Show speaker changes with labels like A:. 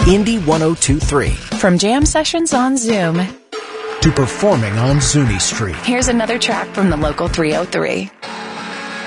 A: Indy 1023.
B: From jam sessions on Zoom
A: to performing on Zuni Street.
B: Here's another track from the local 303.